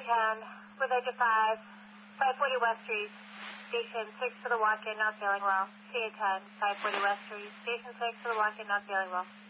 TA10 with Edge 5, 540 West Street, Station 6 for the walk-in, not feeling well. TA10, 540 West Street, Station 6 for the walk-in, not feeling well.